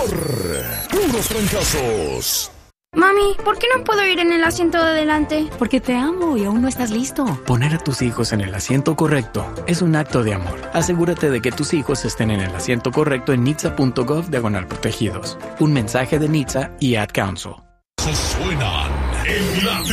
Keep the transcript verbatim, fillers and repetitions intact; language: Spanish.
Puros Trancazos. Mami, ¿por qué no puedo ir en el asiento de adelante? Porque te amo y aún no estás listo. Poner a tus hijos en el asiento correcto es un acto de amor. Asegúrate de que tus hijos estén en el asiento correcto en nitsa punto gov diagonal protegidos. Un mensaje de N H T S A y Ad Council. Suenan en la